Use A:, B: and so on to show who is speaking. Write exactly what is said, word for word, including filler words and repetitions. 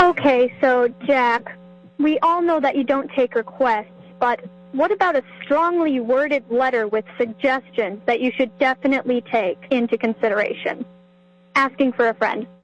A: Okay, so, Jack, we all know that you don't take requests, but what about a strongly worded letter with suggestions that you should definitely take into consideration? Asking for a friend.